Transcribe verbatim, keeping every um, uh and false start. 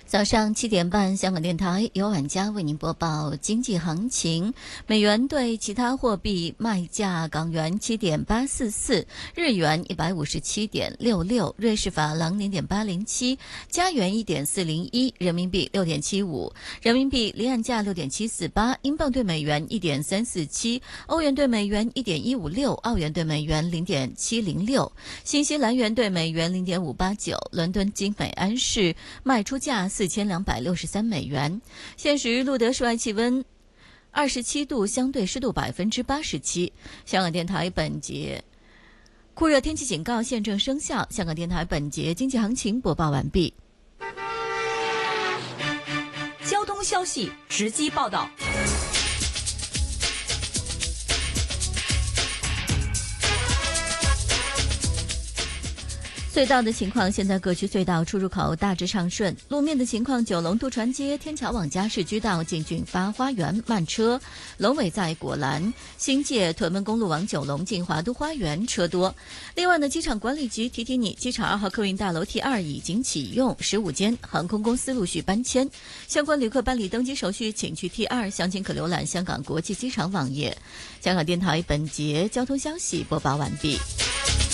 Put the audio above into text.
早上七点半，香港电台由晚家为您播报经济行情。美元对其他货币卖价：港元七点八四四，日元一百五十七点六六，瑞士法郎零点八零七，加元一点四零一，人民币六点七五，人民币离岸价六点七四八，英镑对美元一点三四七，欧元对美元一点一五六，澳元对美元零点七零六，新西兰元对美元零点五八九。伦敦金每安士卖出价四千两百六十三美元。现时录得室外气温二十七度，相对湿度百分之八十七。香港电台本节酷热天气警告现正生效。香港电台本节经济行情播报完毕。 交通消息直击报道。 隧道的情况，现在各区隧道出入口大致畅顺。路面的情况，九龙渡船街天桥往加士居道进俊发花园慢车，龙尾在果栏；新界屯门公路往九龙进华都花园车多。另外呢，机场管理局提提你，机场二号客运大楼 T 二已经启用，十五间航空公司陆续搬迁，相关旅客办理登机手续，请去 T 二，详情可浏览香港国际机场网页。香港电台本节交通消息播报完毕。